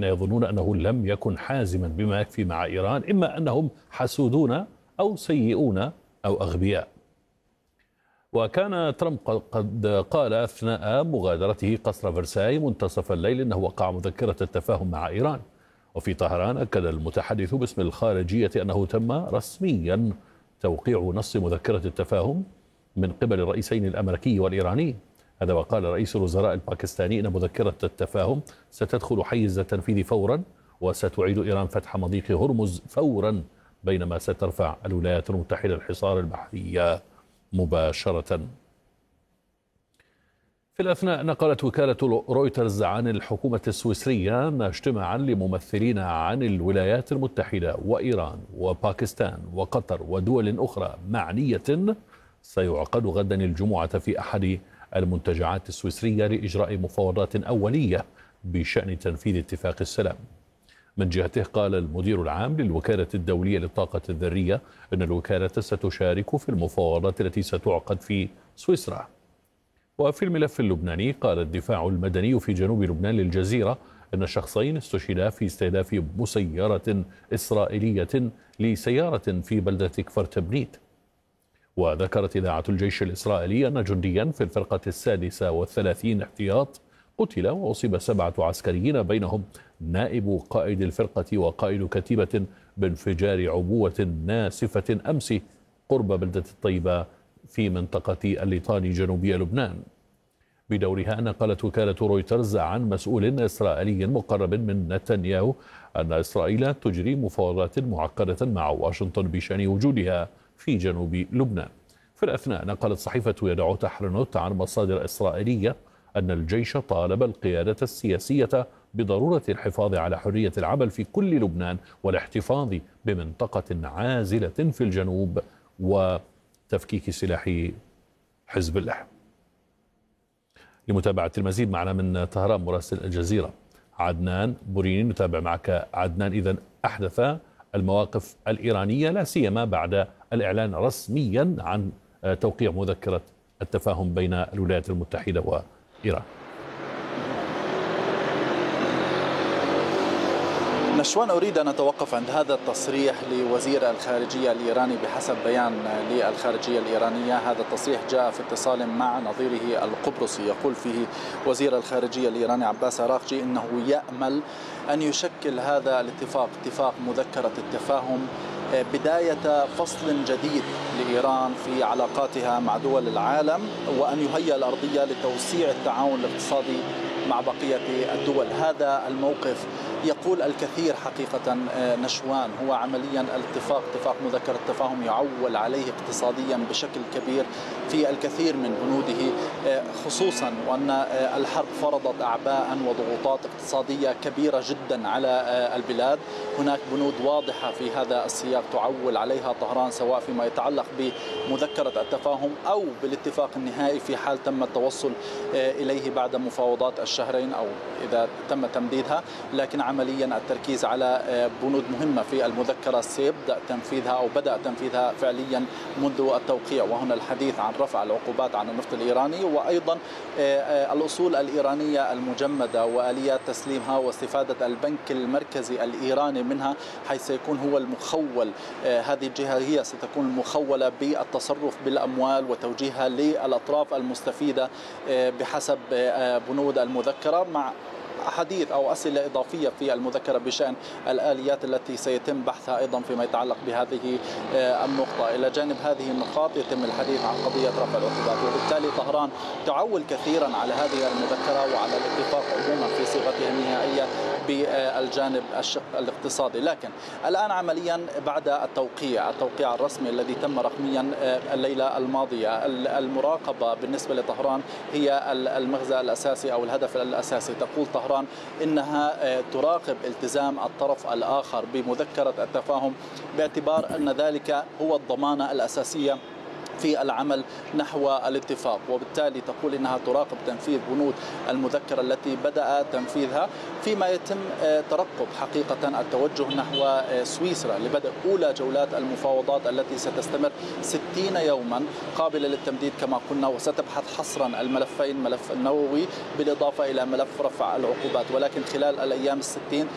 يظنون أنه لم يكن حازما بما يكفي مع إيران، إما أنهم حسودون أو سيئون أو أغبياء. وكان ترامب قد قال أثناء مغادرته قصر فرساي منتصف الليل أنه وقع مذكرة التفاهم مع إيران. وفي طهران أكد المتحدث باسم الخارجية أنه تم رسميا توقيع نص مذكرة التفاهم من قبل الرئيسين الأمريكي والإيراني. هذا وقال رئيس الوزراء الباكستاني أن مذكرة التفاهم ستدخل حيز التنفيذ فورا، وستعيد إيران فتح مضيق هرمز فورا، بينما سترفع الولايات المتحدة الحصار البحري مباشرة. في الأثناء نقلت وكالة رويترز عن الحكومة السويسرية أن اجتماعا لممثلين عن الولايات المتحدة وإيران وباكستان وقطر ودول أخرى معنية سيعقد غدا الجمعة في أحد المنتجعات السويسرية لإجراء مفاوضات أولية بشأن تنفيذ اتفاق السلام. من جهته قال المدير العام للوكالة الدولية للطاقة الذرية أن الوكالة ستشارك في المفاوضات التي ستعقد في سويسرا. وفي الملف اللبناني قال الدفاع المدني في جنوب لبنان للجزيرة أن شخصين استشهدا في استهداف مسيرة إسرائيلية لسيارة في بلدة كفر تبنيت. وذكرت إذاعة الجيش الإسرائيلي أن جنديا في الفرقة 36 احتياط قتل وأصيب 7 عسكريين بينهم نائب قائد الفرقة وقائد كتيبة بانفجار عبوة ناسفة أمس قرب بلدة الطيبة في منطقة الليطاني جنوبي لبنان. بدورها نقلت وكالة رويترز عن مسؤول إسرائيلي مقرب من نتنياهو أن إسرائيل تجري مفاوضات معقدة مع واشنطن بشأن وجودها في جنوب لبنان. في الأثناء نقلت صحيفة يدعوت حرنوت عن مصادر إسرائيلية أن الجيش طالب القيادة السياسية بضرورة الحفاظ على حرية العمل في كل لبنان والاحتفاظ بمنطقة عازلة في الجنوب وتفكيك سلاح حزب الله. لمتابعة المزيد معنا من طهران مراسل الجزيرة عدنان بوريني. نتابع معك عدنان. إذن أحدث المواقف الإيرانية لا سيما بعد الإعلان رسميا عن توقيع مذكرة التفاهم بين الولايات المتحدة وإيران. نشوان، أريد أن أتوقف عند هذا التصريح لوزير الخارجية الإيراني بحسب بيان للخارجية الإيرانية. هذا التصريح جاء في اتصال مع نظيره القبرصي، يقول فيه وزير الخارجية الإيراني عباس عراقجي إنه يأمل أن يشكل هذا الاتفاق، اتفاق مذكرة التفاهم، بداية فصل جديد لإيران في علاقاتها مع دول العالم، وأن يهيئ الأرضية لتوسيع التعاون الاقتصادي مع بقية الدول. هذا الموقف يقول الكثير حقيقة نشوان. هو عمليا اتفاق مذكرة التفاهم يعول عليه اقتصاديا بشكل كبير في الكثير من بنوده، خصوصا وأن الحرب فرضت أعباء وضغوطات اقتصادية كبيرة جدا على البلاد. هناك بنود واضحة في هذا السياق تعول عليها طهران، سواء فيما يتعلق بمذكرة التفاهم أو بالاتفاق النهائي في حال تم التوصل إليه بعد مفاوضات الشهرين أو إذا تم تمديدها. لكن عمليا التركيز على بنود مهمة في المذكرة سيبدأ تنفيذها أو بدأ تنفيذها فعليا منذ التوقيع، وهنا الحديث عن رفع العقوبات عن النفط الإيراني، وأيضا الأصول الإيرانية المجمدة وآليات تسليمها واستفادة البنك المركزي الإيراني منها، حيث سيكون هو المخول. هذه الجهة هي ستكون المخولة بالتصرف بالأموال وتوجيهها للأطراف المستفيدة بحسب بنود المذكرة، مع حديث أو أسئلة إضافية في المذكرة بشأن الآليات التي سيتم بحثها أيضا فيما يتعلق بهذه النقطة. إلى جانب هذه النقاط يتم الحديث عن قضية رفع العقوبات، وبالتالي طهران تعول كثيرا على هذه المذكرة وعلى الاتفاق عموما في صيغتها النهائية بالجانب الشق الاقتصادي. لكن الآن عمليا بعد التوقيع الرسمي الذي تم رقميا الليلة الماضية، المراقبة بالنسبة لطهران هي المغزى الأساسي أو الهدف الأساسي. تقول طهران إنها تراقب التزام الطرف الآخر بمذكرة التفاهم، باعتبار أن ذلك هو الضمانة الأساسية في العمل نحو الاتفاق، وبالتالي تقول إنها تراقب تنفيذ بنود المذكرة التي بدأ تنفيذها، فيما يتم ترقب حقيقة التوجه نحو سويسرا لبدء أولى جولات المفاوضات التي ستستمر 60 يوما قابلة للتمديد كما قلنا، وستبحث حصرا الملفين، ملف النووي بالإضافة إلى ملف رفع العقوبات. ولكن خلال الأيام 60